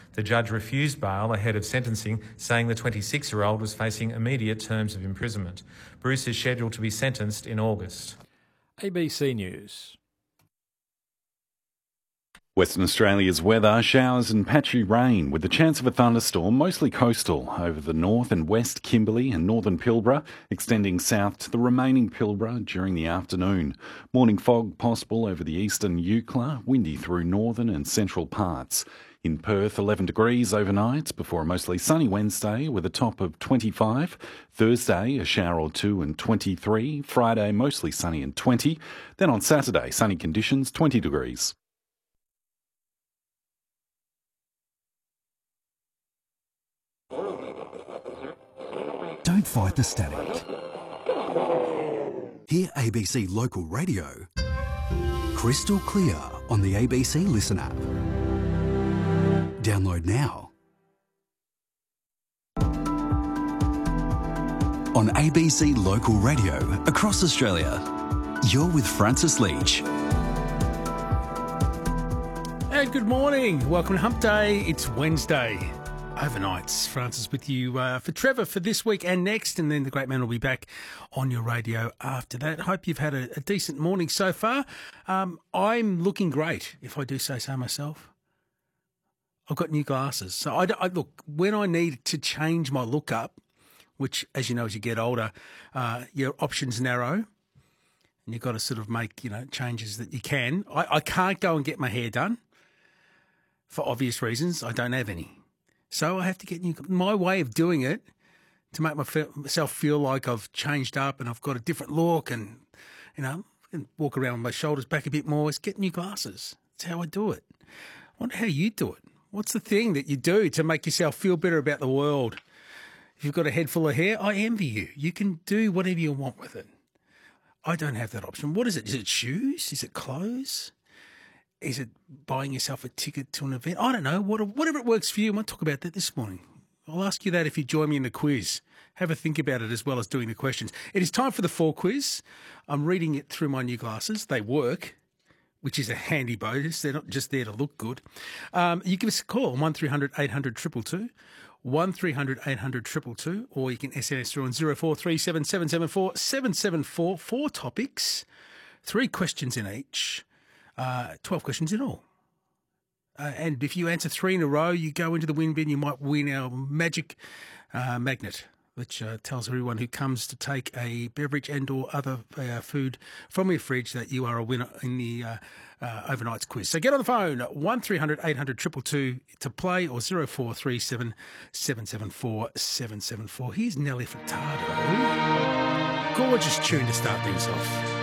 The judge refused bail ahead of sentencing, saying the 26-year-old was facing immediate terms of imprisonment. Bruce is scheduled to be sentenced in August. ABC News. Western Australia's weather, showers and patchy rain with the chance of a thunderstorm, mostly coastal, over the north and west Kimberley and northern Pilbara, extending south to the remaining Pilbara during the afternoon. Morning fog possible over the eastern Eucla, windy through northern and central parts. In Perth, 11 degrees overnight before a mostly sunny Wednesday with a top of 25. Thursday, a shower or two and 23. Friday, mostly sunny and 20. Then on Saturday, sunny conditions, 20 degrees. Don't fight the static. Hear ABC Local Radio crystal clear on the ABC Listen app. Download now. On ABC Local Radio across Australia, you're with Francis Leach. And good morning. Welcome to Hump Day. It's Wednesday. Overnights. Francis with you for Trevor for this week and next, and then the great man will be back on your radio after that. Hope you've had a decent morning so far. I'm looking great, if I do say so myself. I've got new glasses. So I look, when I need to change my look up, which, as you know, as you get older, your options narrow, and you've got to sort of make, changes that you can. I can't go and get my hair done for obvious reasons. I don't have any. So I have to get new. My way of doing it to make myself feel like I've changed up and I've got a different look and, and walk around with my shoulders back a bit more is get new glasses. That's how I do it. I wonder how you do it. What's the thing that you do to make yourself feel better about the world? If you've got a head full of hair, I envy you. You can do whatever you want with it. I don't have that option. What is it? Is it shoes? Is it clothes? Is it buying yourself a ticket to an event? I don't know. Whatever it works for you. I might talk about that this morning. I'll ask you that if you join me in the quiz. Have a think about it as well as doing the questions. It is time for the 4 quiz. I'm reading it through my new glasses. They work, which is a handy bonus. They're not just there to look good. You give us a call on 1300 800 222, 1300 800 222, or you can SMS through on 0437 774 774. 4 topics, 3 questions in each. 12 questions in all. And if you answer 3 in a row, you go into the win bin, you might win our magic magnet, which tells everyone who comes to take a beverage and or other food from your fridge that you are a winner in the overnights quiz. So get on the phone, 1300 800 222 to play, or 0437 774 774. Here's Nelly Furtado. Gorgeous tune to start things off.